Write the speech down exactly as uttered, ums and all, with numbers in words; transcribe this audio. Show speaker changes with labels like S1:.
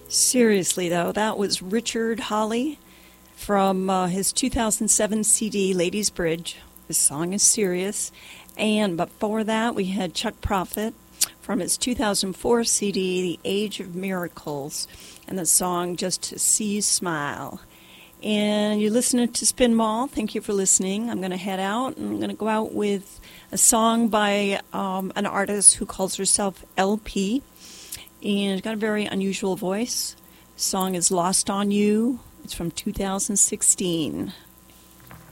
S1: Seriously, though, that was Richard Hawley from uh, his two thousand seven C D, Ladies Bridge. The song is serious. And before that, we had Chuck Prophet from his two thousand four C D, The Age of Miracles, and the song Just to See You Smile. And you're listening to Spin Mall. Thank you for listening. I'm going to head out, and I'm going to go out with a song by um, an artist who calls herself L P. And it's got a very unusual voice. The song is Lost on You. It's from two thousand sixteen.